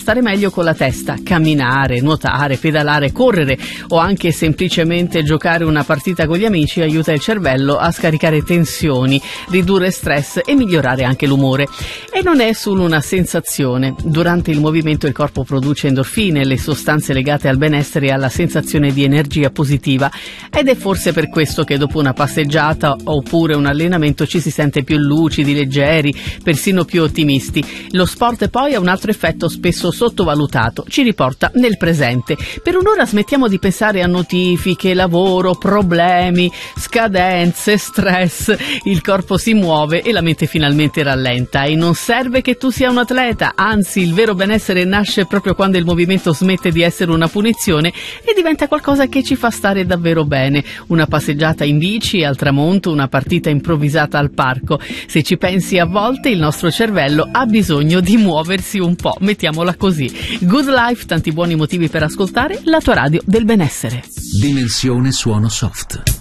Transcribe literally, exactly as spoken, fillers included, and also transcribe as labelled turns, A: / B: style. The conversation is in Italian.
A: stare meglio con la testa, camminare, nuotare, pedalare, correre o anche semplicemente giocare una partita con gli amici aiuta il cervello a scaricare tensioni, ridurre stress e migliorare anche l'umore. E non è solo una sensazione. Durante il movimento il corpo produce endorfine, le sostanze legate al benessere e alla sensazione di energia positiva, ed è forse per questo che dopo una passeggiata oppure un allenamento ci si sente più lucidi, leggeri, persino più ottimisti. Lo sport poi ha un altro effetto spesso sottovalutato, ci riporta nel presente. Per un'ora smettiamo di pensare a notifiche, lavoro, problemi, scadenze, stress, il corpo si muove e la mente finalmente rallenta. E non serve che tu sia un atleta, anzi il vero benessere nasce proprio quando il movimento smette di essere una punizione e diventa qualcosa che ci fa stare davvero bene. Una passeggiata in bici al tramonto, una partita improvvisata al parco. Se ci pensi, a volte il nostro cervello ha bisogno di muoversi un po', mettiamola così. Good Life, tanti buoni motivi per ascoltare la tua radio del benessere.
B: Dimensione suono soft.